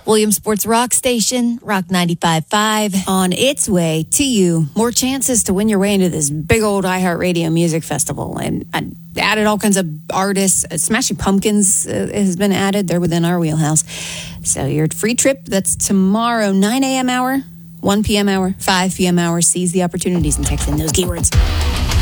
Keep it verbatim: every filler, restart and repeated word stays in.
Williams Sports Rock Station, Rock ninety-five point five. On its way to you. More chances to win your way into this big old iHeartRadio Music Festival. And I added all kinds of artists. Uh, Smashing Pumpkins uh, has been added. They're within our wheelhouse. So your free trip, that's tomorrow, nine a.m. hour, one p.m. hour, five p.m. hour. Seize the opportunities and text in those keywords.